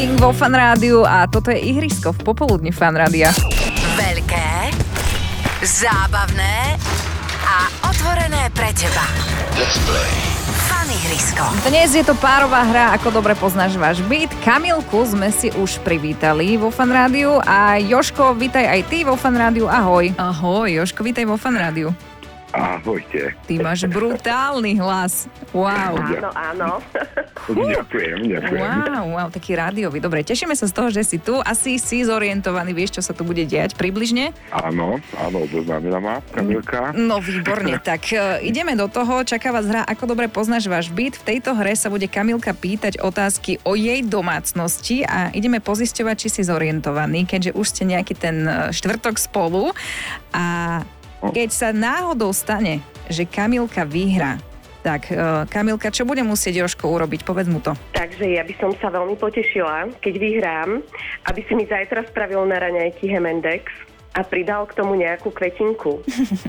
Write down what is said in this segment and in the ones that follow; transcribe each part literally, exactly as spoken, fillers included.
Vo Fan Rádiu a toto je ihrisko v popoludní Fan Rádia. Veľké, zábavné a otvorené pre teba. Let's play. Fan ihrisko. Dnes je to párová hra, ako dobre poznáš váš byt. Kamilku sme si už privítali vo Fan Rádiu a Jožko, vítaj aj ty vo Fan Rádiu. Ahoj. Ahoj, Jožko, vítaj vo Fan Rádiu. Ahojte. Ty máš brutálny hlas. Wow. Áno, áno. Ďakujem, ďakujem. Wow, wow, taký rádiový. Dobre, tešíme sa z toho, že si tu. Asi si zorientovaný, vieš, čo sa tu bude diať približne? Áno, áno, oboznámila ma Kamilka. No výborne, tak uh, ideme do toho. Čaká vás hra, ako dobre poznáš váš byt. V tejto hre sa bude Kamilka pýtať otázky o jej domácnosti a ideme pozisťovať, či si zorientovaný, keďže už ste nejaký ten štvrtok spolu. A keď sa náhodou stane, že Kamilka vyhrá, tak uh, Kamilka, čo bude musieť Jožko urobiť? Povedz mu to. Takže ja by som sa veľmi potešila, keď vyhrám, aby si mi zajtra spravil na raňajky Hemendex a pridal k tomu nejakú kvetinku.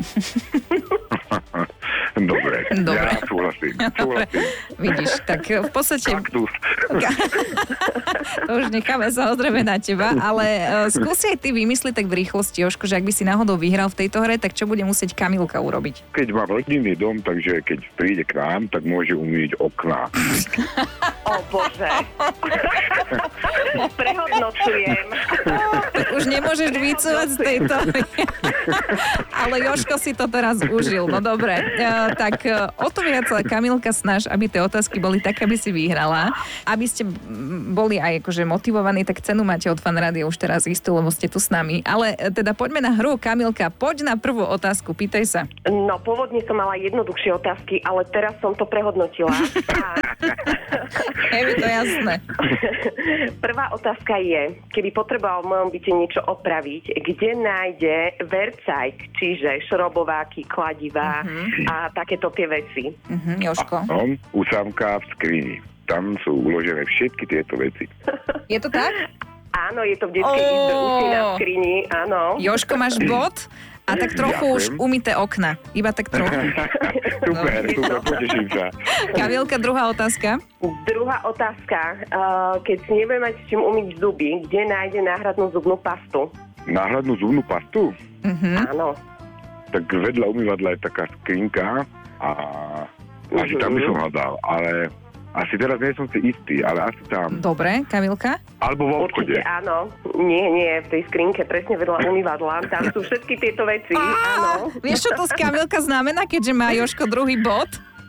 Dobre, Dobre. ja súhlasím. Dobre. súhlasím. Vidíš, tak v podstate... Kaktus. To už necháme samozrejme na teba, ale uh, skúsi aj ty vymysliť tak v rýchlosti, Jožko, že ak by si náhodou vyhral v tejto hre, tak čo bude musieť Kamilka urobiť? Keď má rodinný dom, takže keď príde k nám, tak môže umyť okná. O Bože. Prehodnocujem. Tak už nemôžeš vycúvať z tejto. Ale Jožko si to teraz užil. No dobre. Uh, tak uh, o to viac ale Kamilka snaž, aby tie otázky boli tak, aby si vyhrala. Aby ste boli aj akože motivovaní, tak cenu máte od Fan Rádia už teraz istú, lebo ste tu s nami. Ale teda poďme na hru. Kamilka, poď na prvú otázku. Pýtaj sa. No, pôvodne som mala jednoduchšie otázky, ale teraz som to prehodnotila. Je mi to jasné. Prvá otázka je, keby potreboval v mojom byte niečo opraviť, kde nájde vercajk, čiže šrobováky, kladivá uh-huh. a takéto tie veci. Uh-huh, Jožko. No, u Samka v skrini. Tam sú uložené všetky tieto veci. Je to tak? Áno, je to v detskej Oh. izbe, už na skrini, áno. Jožko, máš bod? A tak trochu už Ďakujem. umyté okna. Iba tak trochu. Super, super, poteším sa. Kamilka, druhá otázka. Druhá otázka. Uh, keď si nebudem mať s čím umyť zuby, kde nájde náhradnú zubnú pastu? Náhľadnú zubnú pastu? Uh-huh. Áno. Tak vedľa umývadla je taká skrinka a asi tam by som hľadal, ale asi teraz nie som si istý, ale asi tam. Dobre, Kamilka. Alebo v obchode. Určite áno. Nie, nie, v tej skrinke presne vedľa umývadla. Tam sú všetky tieto veci. Áno. Vieš, čo to z Kamilka znamená, keďže má Jožko druhý bod?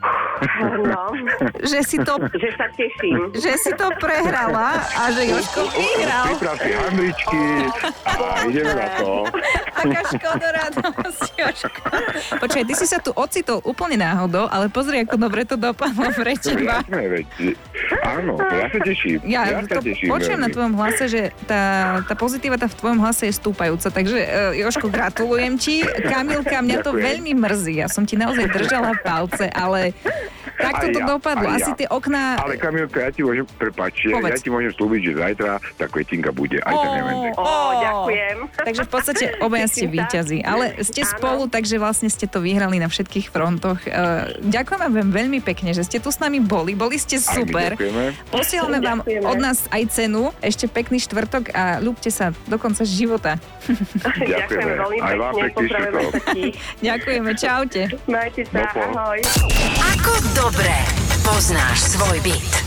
No, Že si to, že sa teším. že si to prehrala a že Jožko vyhral. Priprav si handričky a ideme na to. Taká škodoradosť, Jožko. Počkaj, ty si sa tu ocitol úplne náhodou, ale pozri, ako dobre to dopadlo pre teba. Jasné, veď. Áno, ja sa teším. Ja, Ja sa to teším počujem na veľmi. tvojom hlase, že tá, tá pozitivita v tvojom hlase je stúpajúca. Takže, uh, Jožko, gratulujem ti. Kamilka, mňa to Ďakujem. veľmi mrzí. Ja som ti naozaj držala palce, ale takto Aj to ja, dopadlo. aj Asi ja. tie okná... Ale Kamilka, ja ti môžem, prepáč, ja Povedz. ti môžem slúbiť, že zajtra tá kvetinka bude. Aj ten Hemendex. Ó, ďakujem. Takže v podstate obaja ste Teším sa. víťazi. Ale ste Áno. spolu, takže vlastne ste to vyhrali na všetkých frontoch. Uh, ďakujem vám veľmi pekne, že ste tu s nami boli. Boli ste Aj my super. ďakujeme. Posielame vám Ďakujeme. od nás aj cenu. Ešte pekný štvrtok a ľúbte sa do konca života. Ďakujem veľmi Aj vám pekne. pekný Pozdravujeme štvrtok. všetkých. Ďakujeme, čaute. Majte sa, No po. ahoj. Ako dobre poznáš svoj byt.